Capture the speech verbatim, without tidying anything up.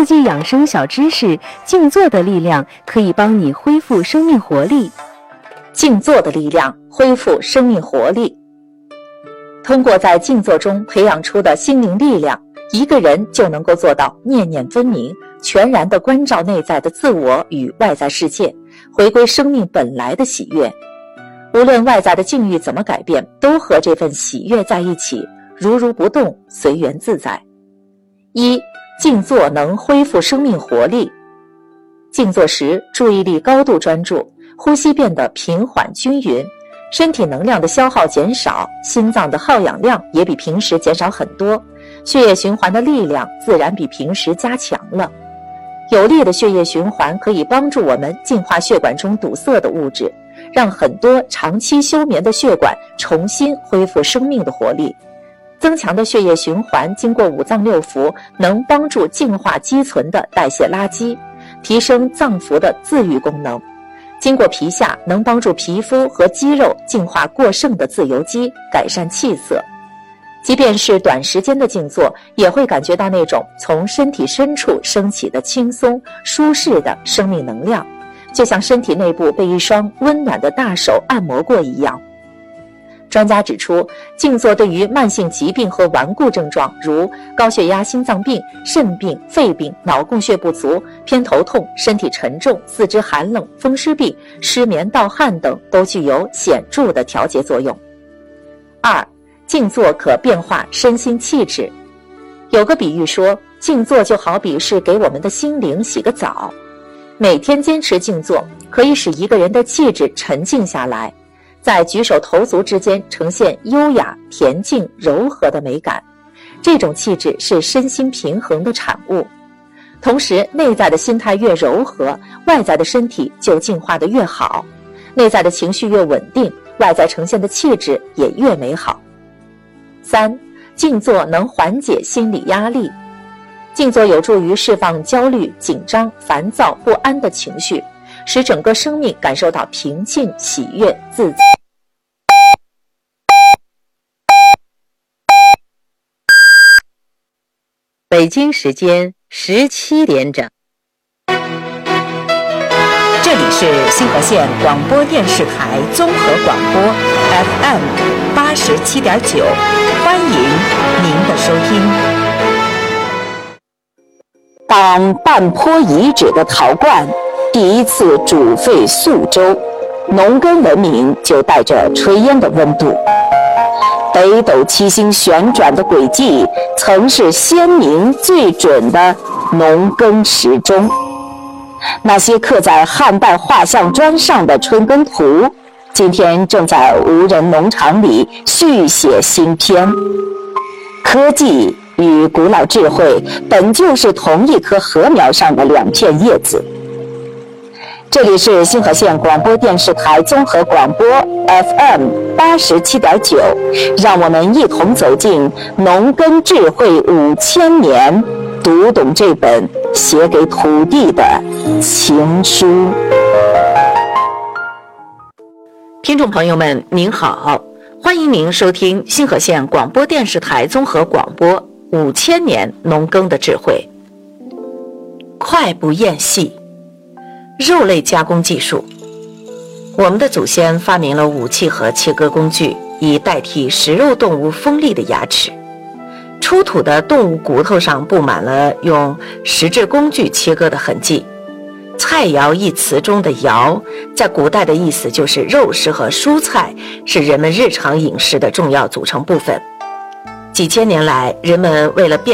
四季养生小知识，静坐的力量可以帮你恢复生命活力。 静坐的力量恢复生命活力。通过在静坐中培养出的心灵力量，一个人就能够做到念念分明，全然地关照内在的自我与外在世界，回归生命本来的喜悦。无论外在的境遇怎么改变，都和这份喜悦在一起，如如不动，随缘自在。一、静坐能恢复生命活力。静坐时，注意力高度专注，呼吸变得平缓均匀，身体能量的消耗减少，心脏的耗氧量也比平时减少很多，血液循环的力量自然比平时加强了。有力的血液循环可以帮助我们净化血管中堵塞的物质，让很多长期休眠的血管重新恢复生命的活力。增强的血液循环经过五脏六腑，能帮助净化积存的代谢垃圾，提升脏腑的自愈功能。经过皮下，能帮助皮肤和肌肉净化过剩的自由基，改善气色。即便是短时间的静坐，也会感觉到那种从身体深处升起的轻松舒适的生命能量，就像身体内部被一双温暖的大手按摩过一样。专家指出，静坐对于慢性疾病和顽固症状，如高血压、心脏病、肾病、肺病、脑供血不足、偏头痛、身体沉重、四肢寒冷、风湿病、失眠、盗汗等，都具有显著的调节作用。二、静坐可变化身心气质。有个比喻说，静坐就好比是给我们的心灵洗个澡。每天坚持静坐，可以使一个人的气质沉静下来，在举手投足之间呈现优雅、恬静、柔和的美感。这种气质是身心平衡的产物。同时，内在的心态越柔和，外在的身体就进化得越好；内在的情绪越稳定，外在呈现的气质也越美好。三、静坐能缓解心理压力。静坐有助于释放焦虑、紧张、烦躁、不安的情绪，使整个生命感受到平静、喜悦、自在。 北京时间十七点整。 这里是新河县广播电视台综合广播 F M 八十七点九，欢迎您的收听。当半坡遗址的陶罐第一次煮沸宿周，农耕文明就带着炊烟的温度。北斗七星旋转的轨迹曾是先民最准的农耕时钟。那些刻在汉代画像砖上的春耕图，今天正在无人农场里续写新篇。科技与古老智慧本就是同一棵禾苗上的两片叶子。这里是新河县广播电视台综合广播 F M 八十七点九，让我们一同走进农耕智慧五千年，读懂这本写给土地的情书。听众朋友们，您好，欢迎您收听新河县广播电视台综合广播五千年农耕的智慧。快不厌细。肉类加工技术，我们的祖先发明了武器和切割工具，以代替食肉动物锋利的牙齿。出土的动物骨头上布满了用石质工具切割的痕迹。菜肴一词中的肴，在古代的意思就是肉食和蔬菜是人们日常饮食的重要组成部分。几千年来，人们为了变